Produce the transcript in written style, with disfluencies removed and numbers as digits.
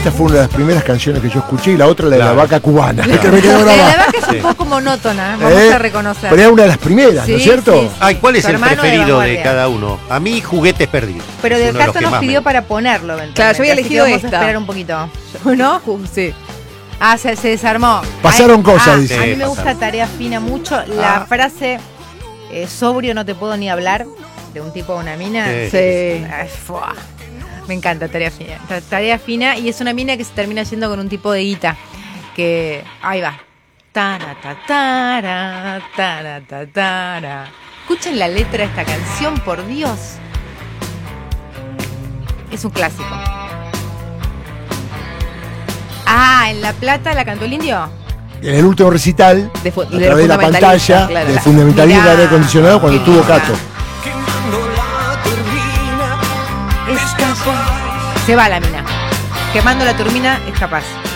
esta fue una de las primeras canciones que yo escuché y la otra la de Claro. la vaca cubana. Claro. Que me quedó La grabada. vaca es un poco monótona, vamos a reconocer. Pero era una de las primeras, ¿no es Sí, cierto? sí, sí. Ay, ¿cuál es Su el hermano de preferido de vanguardia. cada uno? A mí, Juguetes Perdidos. Pero Es Del uno de los Castro que nos más me pidió gusta. para ponerlo eventualmente. Claro, yo había así que elegido vamos esta. a esperar un poquito. ¿No? Sí. Ah, se desarmó. Pasaron Ay, cosas, ah, dice. A mí Sí, me gusta pasaron. Tarea Fina mucho. La frase, sobrio no te puedo ni hablar, de un tipo a una mina. Sí. Sí. Ay, fuá. Me encanta Tarea Fina. Tarea Fina, y es una mina que se termina yendo con un tipo de guita. Que, ahí va. Tara, ta, tara, tara, ta, tara. Escuchen la letra de esta canción, por Dios. Es un clásico. Ah, en La Plata la cantó el Indio. En el último recital, De a través de la fundamentalista, pantalla, claro. del fundamentalista Mirá, de aire acondicionado cuando qué tuvo linda. Cato. Es capaz. Se va la mina. Quemando la turbina es capaz.